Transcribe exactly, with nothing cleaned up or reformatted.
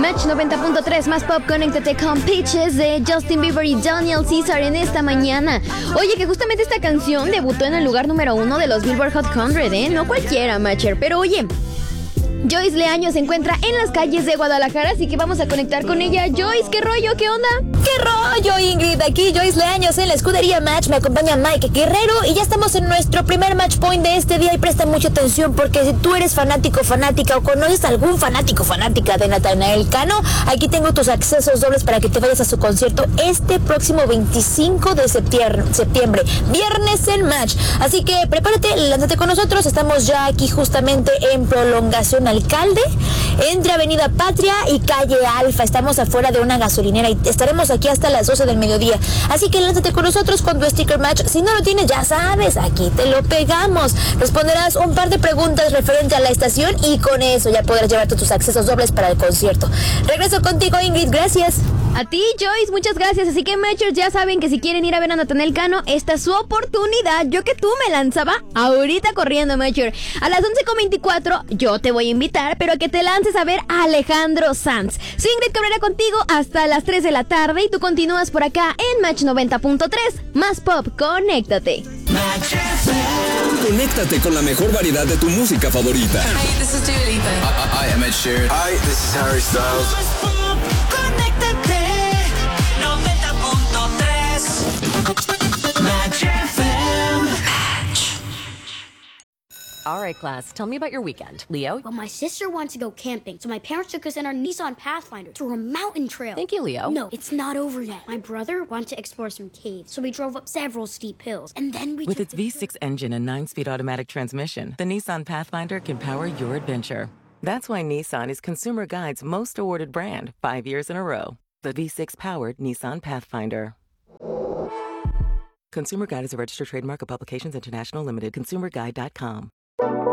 Match noventa punto tres más pop, conéctate con Peaches de Justin Bieber y Daniel Caesar en esta mañana. Oye, que justamente esta canción debutó en el lugar número uno de los Billboard Hot cien, ¿eh? No cualquiera, Matcher, pero oye, Joyce Leaño se encuentra en las calles de Guadalajara, así que vamos a conectar con ella. Joyce, ¿qué rollo? ¿Qué onda? ¿Qué rollo, Ingrid? Aquí Joyce Leaños en la escudería Match. Me acompaña Mike Guerrero y ya estamos en nuestro primer match point de este día. Y presta mucha atención porque si tú eres fanático, fanática o conoces a algún fanático, fanática de Natanael Cano, aquí tengo tus accesos dobles para que te vayas a su concierto este próximo veinticinco de septiembre, viernes en Match. Así que prepárate, lánzate con nosotros. Estamos ya aquí justamente en Prolongación Alcalde, entre Avenida Patria y Calle Alfa. Estamos afuera de una gasolinera y estaremos aquí hasta las doce del mediodía. Así que lánzate con nosotros con tu sticker match. Si no lo tienes, ya sabes, aquí te lo pegamos. Responderás un par de preguntas referente a la estación y con eso ya podrás llevarte tus accesos dobles para el concierto. Regreso contigo, Ingrid. Gracias. A ti, Joyce, muchas gracias. Así que, Matchers, ya saben que si quieren ir a ver a Natanael Cano, esta es su oportunidad. Yo que tú me lanzaba ahorita corriendo, Matcher. A las once con veinticuatro yo te voy a invitar, pero a que te lances a ver a Alejandro Sanz. Soy Ingrid Cabrera contigo hasta las tres de la tarde y tú continúas por acá en Match noventa punto tres. Más pop, conéctate. Conéctate con la mejor variedad de tu música favorita. Hey, this is Dua Lipa. I, I am Ed Sheeran. Hi, this is Harry Styles. Conéctate noventa punto tres. Match F M. All right, class, tell me about your weekend. Leo? Well, my sister wanted to go camping, so my parents took us in our Nissan Pathfinder through a mountain trail. Thank you, Leo. No, it's not over yet. My brother wanted to explore some caves, so we drove up several steep hills, and then we With took its the- V six engine and nine-speed automatic transmission, the Nissan Pathfinder can power your adventure. That's why Nissan is Consumer Guide's most awarded brand, five years in a row. The V six-powered Nissan Pathfinder. Consumer Guide is a registered trademark of Publications International Limited. consumer guide dot com.